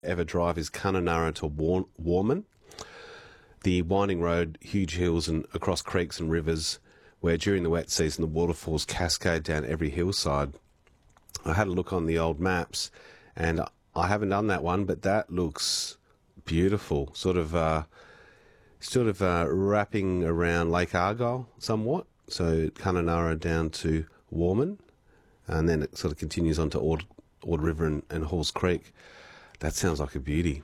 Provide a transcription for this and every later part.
ever drive is Kununurra to Warman. The winding road, huge hills and across creeks and rivers, where during the wet season the waterfalls cascade down every hillside. I had a look on the old maps, and I haven't done that one, but that looks beautiful. Sort of wrapping around Lake Argyle somewhat. So Kununurra down to Warman, and then it sort of continues on to Ord River and Halls Creek. That sounds like a beauty.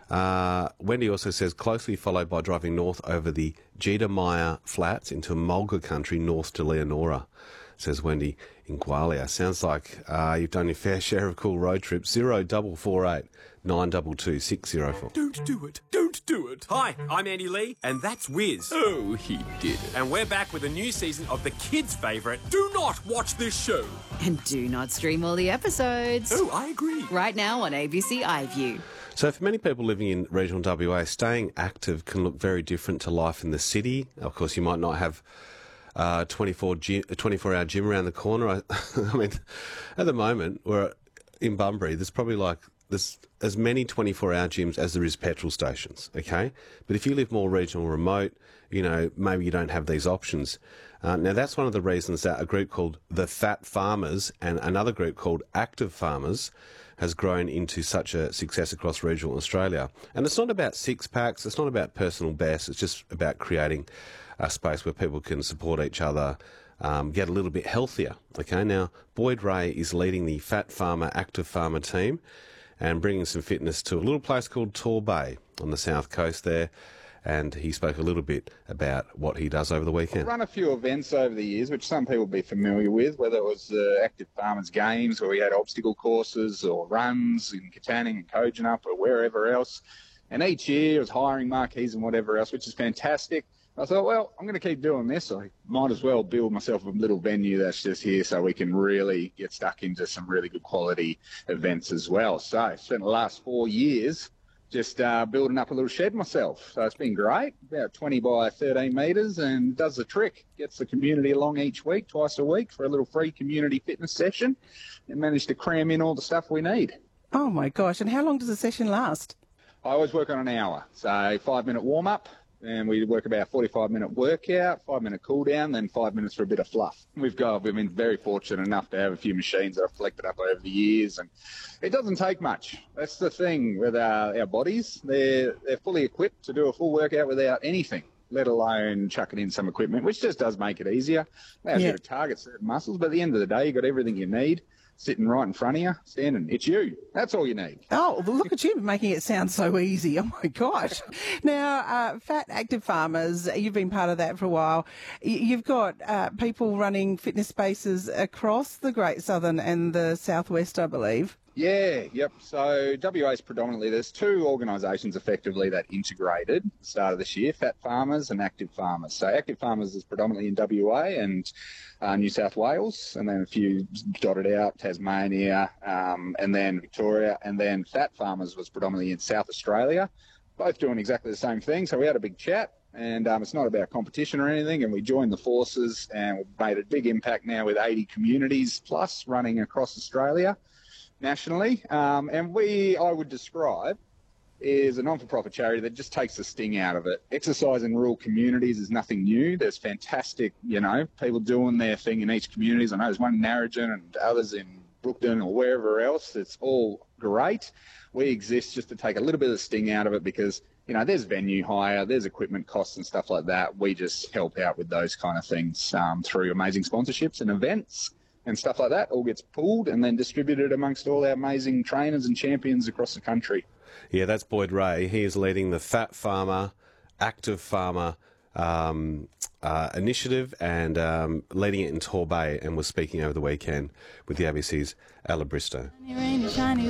Wendy also says, closely followed by driving north over the Jetermeyer Flats into Mulga country north to Leonora, says Wendy in Gwalia. Sounds like you've done your fair share of cool road trips. 0448 922 604. Don't do it. Don't do it. Hi, I'm Andy Lee, and that's Wiz. Oh, he did it. And we're back with a new season of the kids' favourite, Do Not Watch This Show. And do not stream all the episodes. Oh, I agree. Right now on ABC iView. So for many people living in regional WA, staying active can look very different to life in the city. Of course, you might not have a 24-hour gym around the corner. I mean, at the moment, we're in Bunbury, there's as many 24-hour gyms as there is petrol stations, okay? But if you live more regional remote, maybe you don't have these options. Now, that's one of the reasons that a group called the Fat Farmers and another group called Active Farmers has grown into such a success across regional Australia. And it's not about six-packs, it's not about personal best, it's just about creating a space where people can support each other, get a little bit healthier. Okay, now Boyd Ray is leading the Fat Farmer, Active Farmer team and bringing some fitness to a little place called Torbay on the south coast there. And he spoke a little bit about what he does over the weekend. I've run a few events over the years, which some people will be familiar with, whether it was the Active Farmers Games, where we had obstacle courses, or runs in Katanning and Kojonup or wherever else. And each year it was hiring marquees and whatever else, which is fantastic. I thought, well, I'm going to keep doing this. I might as well build myself a little venue that's just here so we can really get stuck into some really good quality events as well. So I spent the last 4 years just building up a little shed myself. So it's been great, about 20 by 13 metres, and does the trick. Gets the community along each week, twice a week, for a little free community fitness session, and managed to cram in all the stuff we need. Oh, my gosh. And how long does a session last? I always work on an hour. So 5-minute warm-up, and we work about 45-minute workout, 5-minute cool-down, then 5 minutes for a bit of fluff. We've been very fortunate enough to have a few machines that I've collected up over the years, and it doesn't take much. That's the thing with our bodies. They're fully equipped to do a full workout without anything, let alone chucking in some equipment, which just does make it easier. Allows you to target certain muscles, but at the end of the day, you've got everything you need sitting right in front of you, standing. It's you. That's all you need. Oh, well, look at you making it sound so easy. Oh, my gosh. Now, Fat Active Farmers, you've been part of that for a while. You've got people running fitness spaces across the Great Southern and the Southwest, I believe. Yeah, yep. So WA's predominantly, there's two organisations effectively that integrated at the start of this year, Fat Farmers and Active Farmers. So Active Farmers is predominantly in WA and New South Wales, and then a few dotted out, Tasmania, and then Victoria, and then Fat Farmers was predominantly in South Australia, both doing exactly the same thing. So we had a big chat, and it's not about competition or anything, and we joined the forces, and we've made a big impact now with 80 communities plus running across Australia nationally. And I would describe, is a non-for-profit charity that just takes the sting out of it. Exercise in rural communities is nothing new. There's fantastic, people doing their thing in each community. I know there's one in Narrogin and others in Brookton or wherever else. It's all great. We exist just to take a little bit of the sting out of it because, there's venue hire, there's equipment costs and stuff like that. We just help out with those kind of things through amazing sponsorships and events and stuff like that. All gets pooled and then distributed amongst all our amazing trainers and champions across the country. Yeah, that's Boyd Ray. He is leading the Fat Farmer, Active Farmer initiative and leading it in Torbay, and was speaking over the weekend with the ABC's Ella Bristow. Rainy, shiny